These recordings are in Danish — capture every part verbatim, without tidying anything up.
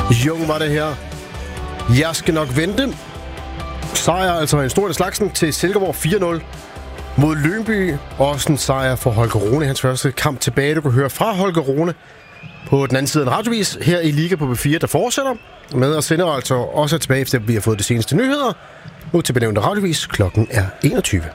Jung var det her. Jeg skal nok vente. Sejr altså en stor del slagsen til Silkeborg fire nul mod Lyngby. Også en sejr for Holger Rune i hans første kamp tilbage. Du kan høre fra Holger Rune på den anden side af en radiovis her i Liga på B fire, der fortsætter med at sende altså også tilbage, efter vi har fået de seneste nyheder. Nu til benævnte radiovis. Klokken er enogtyve.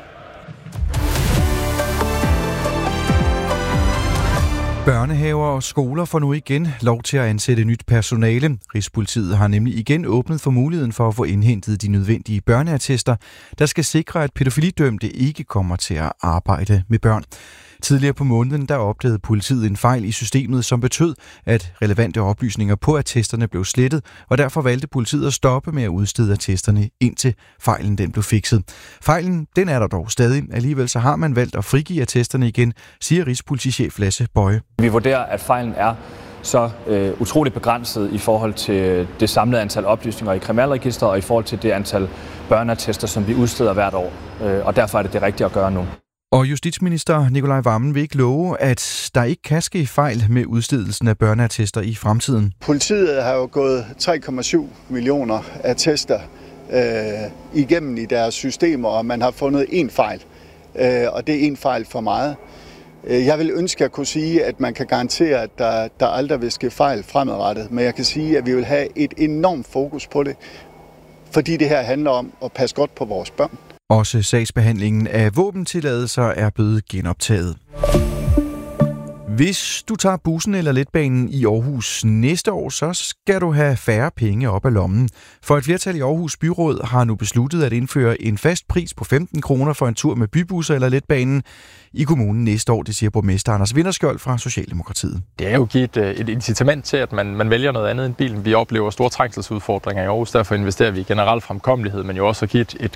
Børnehaver og skoler får nu igen lov til at ansætte nyt personale. Rigspolitiet har nemlig igen åbnet for muligheden for at få indhentet de nødvendige børneattester, der skal sikre, at pædofilidømte ikke kommer til at arbejde med børn. Tidligere på måneden der opdagede politiet en fejl i systemet, som betød, at relevante oplysninger på attesterne blev slettet, og derfor valgte politiet at stoppe med at udstede attesterne, indtil fejlen den blev fikset. Fejlen den er der dog stadig. Alligevel så har man valgt at frigive attesterne igen, siger Rigspolitichef Lasse Bøje. Vi vurderer, at fejlen er så øh, utroligt begrænset i forhold til det samlede antal oplysninger i kriminalregisteret og i forhold til det antal børneattester, som vi udsteder hvert år. Øh, og derfor er det det rigtige at gøre nu. Og justitsminister Nicolai Wammen vil ikke love, at der ikke kan ske fejl med udstedelsen af børneattester i fremtiden. Politiet har jo gået tre komma syv millioner attester øh, igennem i deres systemer, og man har fundet én fejl. Øh, og det er én fejl for meget. Jeg vil ønske at kunne sige, at man kan garantere, at der, der aldrig vil ske fejl fremadrettet. Men jeg kan sige, at vi vil have et enormt fokus på det, fordi det her handler om at passe godt på vores børn. Også sagsbehandlingen af våbentilladelser er blevet genoptaget. Hvis du tager bussen eller letbanen i Aarhus næste år, så skal du have færre penge op af lommen. For et flertal i Aarhus Byråd har nu besluttet at indføre en fast pris på femten kroner for en tur med bybusser eller letbanen i kommunen næste år, det siger borgmester Anders Vinterskjold fra Socialdemokratiet. Det er jo givet et, et incitament til, at man, man vælger noget andet end bilen. Vi oplever store trængselsudfordringer i Aarhus, derfor investerer vi i generel fremkommelighed, men jo også at give et, et